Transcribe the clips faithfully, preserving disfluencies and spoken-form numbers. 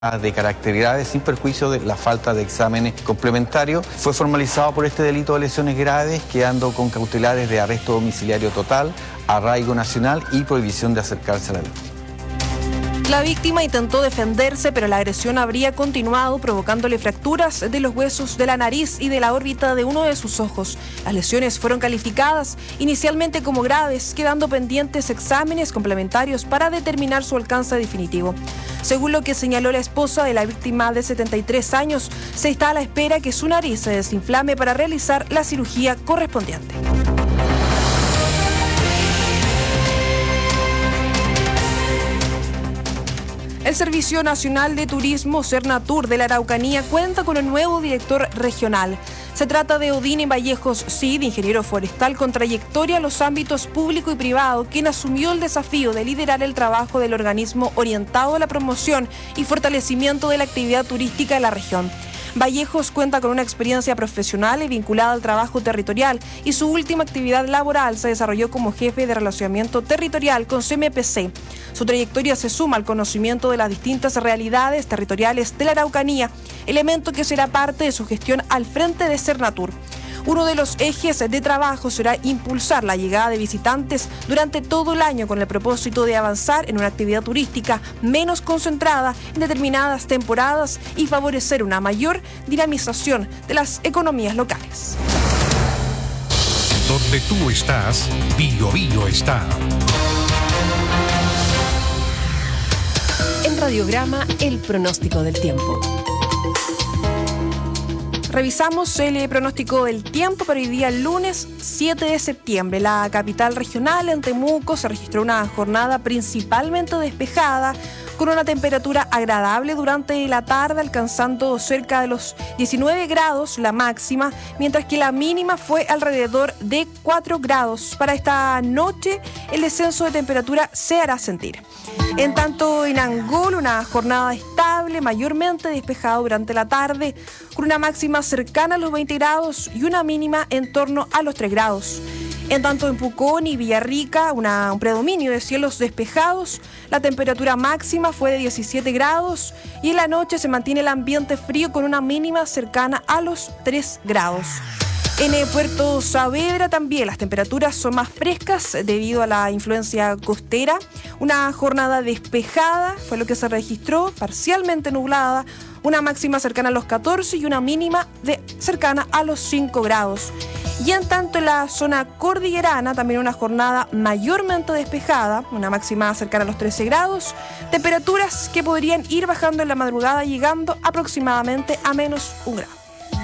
de carácter grave sin perjuicio de la falta de exámenes complementarios. Fue formalizado por este delito de lesiones graves, quedando con cautelares de arresto domiciliario total, arraigo nacional y prohibición de acercarse a la víctima. La víctima intentó defenderse, pero la agresión habría continuado, provocándole fracturas de los huesos de la nariz y de la órbita de uno de sus ojos. Las lesiones fueron calificadas inicialmente como graves, quedando pendientes exámenes complementarios para determinar su alcance definitivo. Según lo que señaló la esposa de la víctima de setenta y tres años, se está a la espera que su nariz se desinflame para realizar la cirugía correspondiente. El Servicio Nacional de Turismo, Sernatur, de la Araucanía, cuenta con un nuevo director regional. Se trata de Odín Vallejos Cid, ingeniero forestal con trayectoria en los ámbitos público y privado, quien asumió el desafío de liderar el trabajo del organismo orientado a la promoción y fortalecimiento de la actividad turística en la región. Vallejos cuenta con una experiencia profesional y vinculada al trabajo territorial, y su última actividad laboral se desarrolló como jefe de relacionamiento territorial con C M P C. Su trayectoria se suma al conocimiento de las distintas realidades territoriales de la Araucanía, elemento que será parte de su gestión al frente de Sernatur. Uno de los ejes de trabajo será impulsar la llegada de visitantes durante todo el año, con el propósito de avanzar en una actividad turística menos concentrada en determinadas temporadas y favorecer una mayor dinamización de las economías locales. Donde tú estás, Bio Bio está. En Radiograma, el pronóstico del tiempo. Revisamos el pronóstico del tiempo para hoy día, lunes siete de septiembre. La capital regional, en Temuco, se registró una jornada principalmente despejada, con una temperatura agradable durante la tarde, alcanzando cerca de los diecinueve grados la máxima, mientras que la mínima fue alrededor de cuatro grados. Para esta noche, el descenso de temperatura se hará sentir. En tanto, en Angol, una jornada estable, mayormente despejada durante la tarde, con una máxima cercana a los veinte grados y una mínima en torno a los tres grados. En tanto, en Pucón y Villarrica, una, un predominio de cielos despejados, la temperatura máxima fue de diecisiete grados y en la noche se mantiene el ambiente frío con una mínima cercana a los tres grados. En el Puerto Saavedra también las temperaturas son más frescas debido a la influencia costera. Una jornada despejada fue lo que se registró, parcialmente nublada, una máxima cercana a los catorce y una mínima de cercana a los cinco grados. Y en tanto, en la zona cordillerana también una jornada mayormente despejada, una máxima cercana a los trece grados, temperaturas que podrían ir bajando en la madrugada, llegando aproximadamente a menos un grado.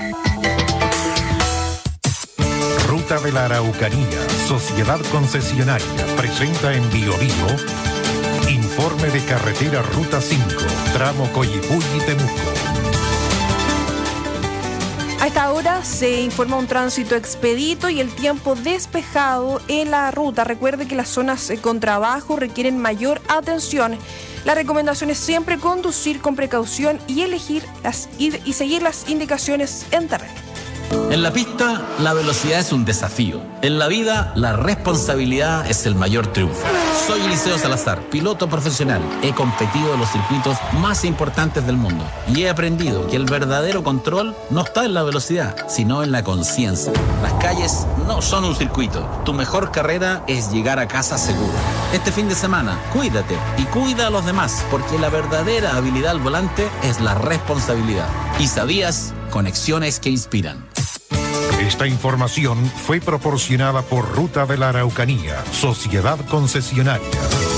Ruta de la Araucanía, Sociedad Concesionaria, presenta en Bio Bio informe de carretera Ruta cinco, tramo Coyipulli-Temuco. A esta hora se informa un tránsito expedito y el tiempo despejado en la ruta. Recuerde que las zonas con trabajo requieren mayor atención. La recomendación es siempre conducir con precaución y elegir las, y, y seguir las indicaciones en terreno. En la pista, la velocidad es un desafío. En la vida, la responsabilidad es el mayor triunfo. Soy Eliseo Salazar, piloto profesional. He competido en los circuitos más importantes del mundo y he aprendido que el verdadero control no está en la velocidad, sino en la conciencia. Las calles no son un circuito. Tu mejor carrera es llegar a casa seguro. Este fin de semana, cuídate y cuida a los demás, porque la verdadera habilidad al volante es la responsabilidad. ¿Y sabías? Conexiones que inspiran. Esta información fue proporcionada por Ruta de la Araucanía, Sociedad Concesionaria.